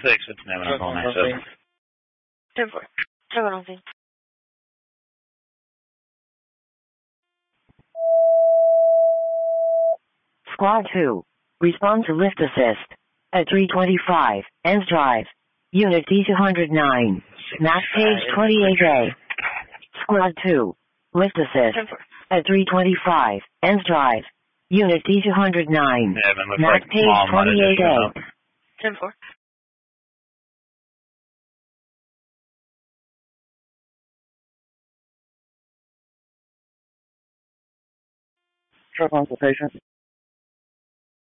6, it's never on phone 97. 10-4. Travel on scene. Squad 2. Respond to lift assist. At 325, Ends Drive. Unit D209. Map page 28A. Squad 2. Lift assist. 10-4. At 325, Ends Drive. Unit D209. Map page 28A. 10-4. Check consultation.